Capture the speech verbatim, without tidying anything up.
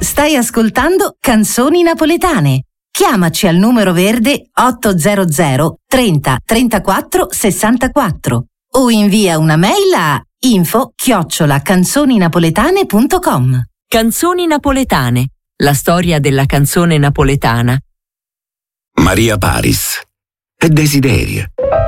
Stai ascoltando Canzoni Napoletane. Chiamaci al numero verde ottocento trenta trentaquattro sessantaquattro o invia una mail a info chiocciola canzoninapoletane punto com. Canzoni Napoletane, la storia della canzone napoletana. Maria Paris e Desiderio.